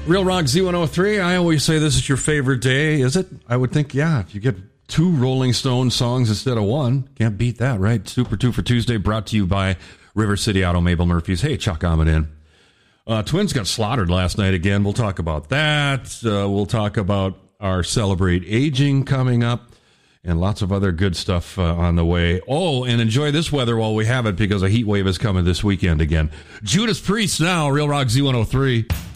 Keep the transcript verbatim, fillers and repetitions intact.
Real Rock Z one oh three, I always say this is your favorite day. Is it? I would think, yeah. If you get two Rolling Stone songs instead of one, can't beat that, right? Super Two for Tuesday, brought to you by River City Auto, Mabel Murphy's. Hey, Chuck Ahmed in. Uh, Twins got slaughtered last night again. We'll talk about that. Uh, we'll talk about our Celebrate Aging coming up. And lots of other good stuff uh, on the way. Oh, and enjoy this weather while we have it, because a heat wave is coming this weekend again. Judas Priest now, Real Rock Z one oh three.